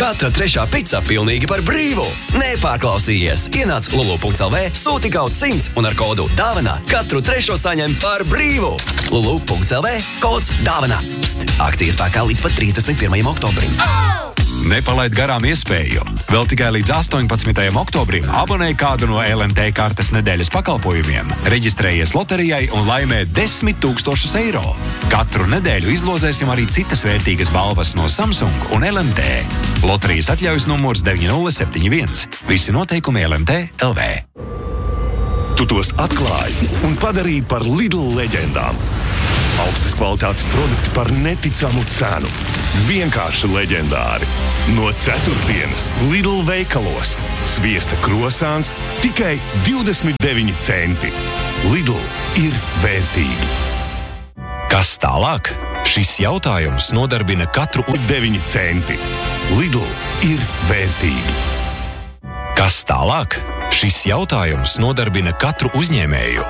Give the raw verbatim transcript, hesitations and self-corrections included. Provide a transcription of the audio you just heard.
Katra trešā pica pilnīgi par brīvu. Nepārklausījies. Ienāc lulu punkts el vē, sūti kaut simts un ar kodu dāvana katru trešo saņem par brīvu. lulu punkts el vē, kods dāvana. Pst, akcijas spēkā līdz pat trīsdesmit pirmajam oktobrim. Oh! Nepalaid garām iespēju. Vēl tikai līdz astoņpadsmitajam oktobrim abonē kādu no el em te kartes nedēļas pakalpojumiem, reģistrējies loterijai un laimē desmit tūkstošus eiro. Katru nedēļu izlozēsim arī citas vērtīgas balvas no Samsung un el em te. Loterijas atļaujas numurs deviņi nulle septiņi viens. Visi noteikumi el em te punkt el vē. Tu tos atklāji un padarīji par Lidl leģendām. Augstas kvalitātes produkti par neticamu cenu. Vienkārši leģendāri. No ceturtdienas Lidl veikalos. Sviesta krosāns tikai divdesmit deviņi centi. Lidl ir vērtīgi. Kas tālāk? Šis jautājums nodarbina katru deviņi centi. Lidl ir vērtīgi. Kas tālāk? Šis jautājums nodarbina katru uzņēmēju.